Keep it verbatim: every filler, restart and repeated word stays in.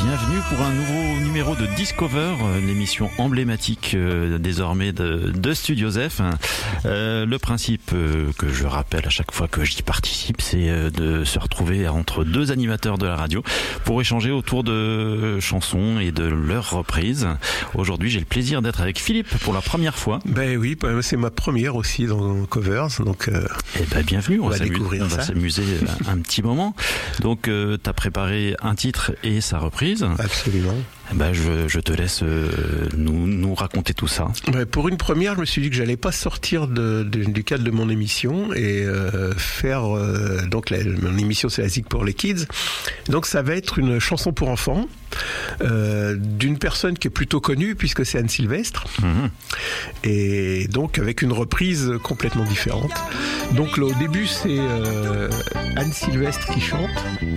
Bienvenue pour un nouveau numéro de Discover, l'émission emblématique euh, désormais de, de Studio Zef. Euh, le principe euh, que je rappelle à chaque fois que j'y participe, c'est euh, de se retrouver entre deux animateurs de la radio pour échanger autour de chansons et de leurs reprises. Aujourd'hui, j'ai le plaisir d'être avec Philippe pour la première fois. Ben oui, c'est ma première aussi dans Covers, donc euh, eh ben bienvenue, on, on va, va découvrir on ça. va s'amuser un petit moment. Donc, euh, tu as préparé un titre et sa reprise. Absolument. Eh ben, je, je te laisse euh, nous, nous raconter tout ça. Ben, pour une première, je me suis dit que j'allais pas sortir de, de, du cadre de mon émission et euh, faire euh, donc la, mon émission c'est la Zik pour les kids. Donc ça va être une chanson pour enfants euh, d'une personne qui est plutôt connue puisque c'est Anne Sylvestre. Mmh. Et donc avec une reprise complètement différente. Donc là au début c'est euh, Anne Sylvestre qui chante.